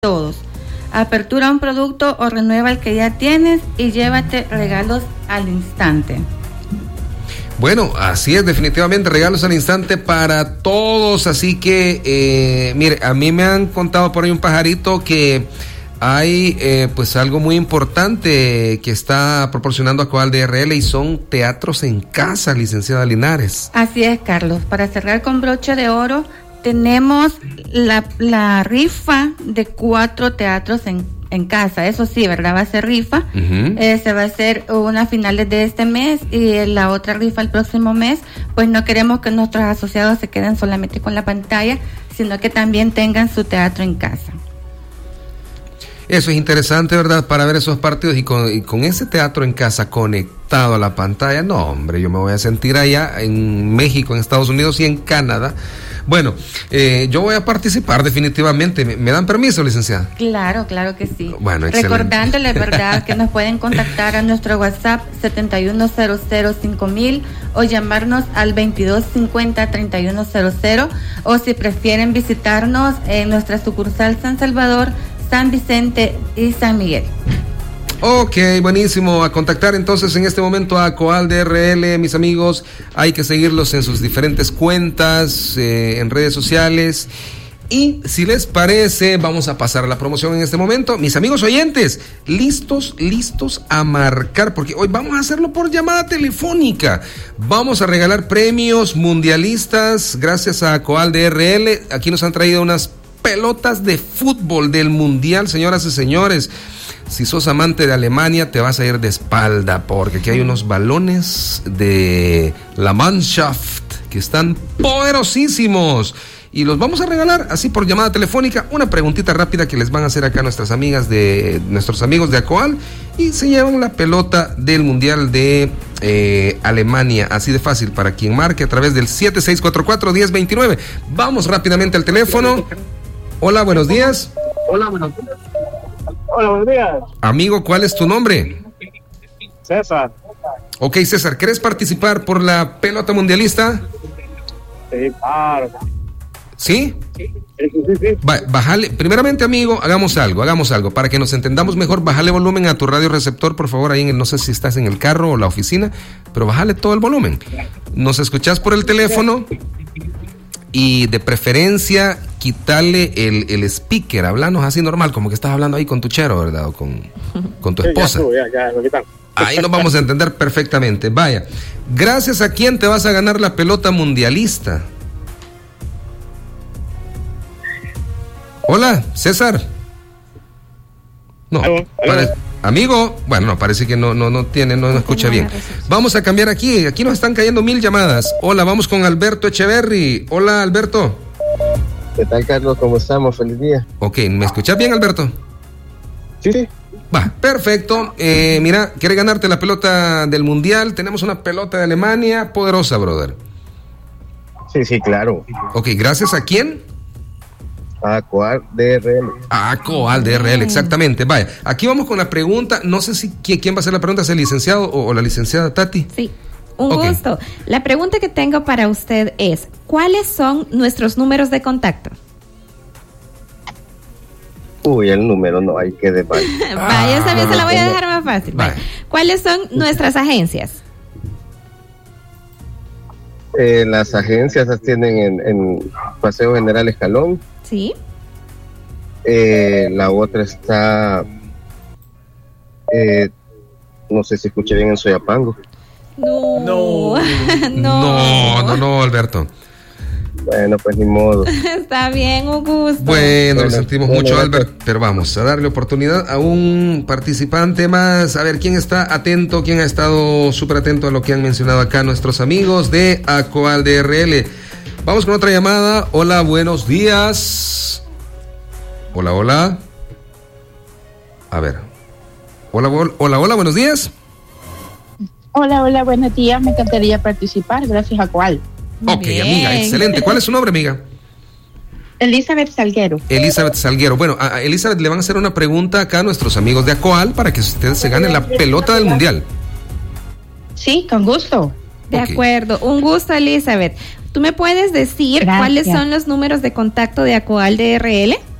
todos. Apertura un producto o renueva el que ya tienes y llévate regalos al instante. Bueno, así es, definitivamente regalos al instante para todos, así que, mire, a mí me han contado por ahí un pajarito que hay pues algo muy importante que está proporcionando Acoal DRL y son teatros en casa, licenciada Linares. Así es, Carlos, para cerrar con broche de oro, tenemos la rifa de 4 teatros en casa. Eso sí, ¿verdad? Va a ser rifa. Uh-huh. Se va a hacer una a finales de este mes y la otra rifa el próximo mes. Pues no queremos que nuestros asociados se queden solamente con la pantalla, sino que también tengan su teatro en casa. Eso es interesante, ¿verdad? Para ver esos partidos y con ese teatro en casa conectado a la pantalla. No, hombre, yo me voy a sentir allá en México, en Estados Unidos y en Canadá. Bueno, yo voy a participar definitivamente. ¿Me dan permiso, licenciada? Claro que sí. Bueno, excelente. Recordándoles, ¿verdad?, que nos pueden contactar a nuestro WhatsApp 71005000 o llamarnos al 2250-3100, o si prefieren visitarnos en nuestra sucursal San Salvador, San Vicente y San Miguel. Ok, buenísimo. A contactar entonces en este momento a Acoal DRL, mis amigos. Hay que seguirlos en sus diferentes cuentas, en redes sociales. Y si les parece, vamos a pasar a la promoción en este momento. Mis amigos oyentes, listos a marcar, porque hoy vamos a hacerlo por llamada telefónica. Vamos a regalar premios mundialistas gracias a Acoal DRL. Aquí nos han traído unas pelotas de fútbol del mundial, señoras y señores. Si sos amante de Alemania, te vas a ir de espalda, porque aquí hay unos balones de la Mannschaft que están poderosísimos y los vamos a regalar así por llamada telefónica. Una preguntita rápida que les van a hacer acá nuestros amigos de Acoal y se llevan la pelota del mundial de Alemania, así de fácil, para quien marque a través del 7644-1029. Vamos rápidamente al teléfono. Hola, buenos días. Hola, buenos días. Amigo, ¿cuál es tu nombre? César. Ok, César, ¿querés participar por la pelota mundialista? Sí, claro. ¿Sí? Sí. Bájale, primeramente, amigo, hagamos algo, para que nos entendamos mejor. Bájale volumen a tu radio receptor, por favor, ahí no sé si estás en el carro o la oficina, pero bájale todo el volumen. Nos escuchás por el teléfono y de preferencia quítale el speaker, hablanos así normal, como que estás hablando ahí con tu chero, ¿verdad? O con tu esposa. Ya, lo quitan. Ahí nos vamos a entender perfectamente. Vaya, gracias a quién te vas a ganar la pelota mundialista. Hola, César. No, amigo, bueno, no, parece que no escucha bien. Vamos a cambiar aquí nos están cayendo 1000 llamadas. Hola, vamos con Alberto Echeverry. Hola, Alberto. ¿Qué tal, Carlos? ¿Cómo estamos? Feliz día. Ok, ¿me escuchas bien, Alberto? Sí. Va, perfecto. Mira, ¿quieres ganarte la pelota del mundial? Tenemos una pelota de Alemania poderosa, brother. Sí, claro. Ok, ¿gracias a quién? A Acoal DRL. A Acoal DRL, exactamente. Vaya, aquí vamos con la pregunta. No sé si quién va a hacer la pregunta, ¿es el licenciado o la licenciada Tati? Sí, un gusto. La pregunta que tengo para usted es, ¿cuáles son nuestros números de contacto? Uy, el número no hay que debatir. Vaya, esa vez se la voy a dejar más fácil. Vaya. ¿Cuáles son nuestras agencias? Las agencias las tienen en Paseo General Escalón. Sí. La otra está, no sé si escuché bien, en Soyapango. No, Alberto. Bueno, pues ni modo. Está bien, un gusto. Bueno, lo sentimos mucho, Albert, pero vamos a darle oportunidad a un participante más. A ver, ¿quién está atento? ¿Quién ha estado súper atento a lo que han mencionado acá nuestros amigos de Acoal DRL? Vamos con otra llamada. Hola, buenos días. Hola. A ver. Hola, buenos días. Hola, buenos días. Me encantaría participar. Gracias a Acoal. Ok, bien. Amiga, excelente. ¿Cuál es su nombre, amiga? Elizabeth Salguero. Bueno, a Elizabeth le van a hacer una pregunta acá a nuestros amigos de Acoal para que ustedes se ganen la pelota del mundial. Sí, con gusto. De acuerdo, un gusto, Elizabeth. ¿Tú me puedes decir cuáles son los números de contacto de Acoal DRL?